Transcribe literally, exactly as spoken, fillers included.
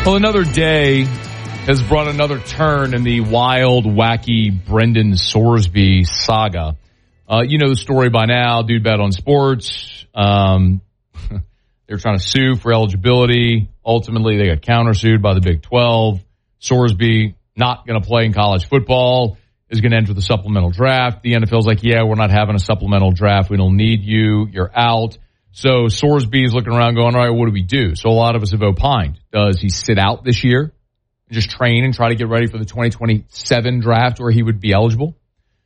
Well, another day has brought another turn in the wild, wacky Brendan Sorsby saga. Uh, you know the story by now. Dude bet on sports. Um, they're trying to sue for eligibility. Ultimately, they got countersued by the Big twelve. Sorsby not going to play in college football, is going to enter the supplemental draft. The N F L's like, yeah, we're not having a supplemental draft. We don't need you. You're out. So Sorsby is looking around going, all right, what do we do? So a lot of us have opined. Does he sit out this year and just train and try to get ready for the twenty twenty-seven draft where he would be eligible?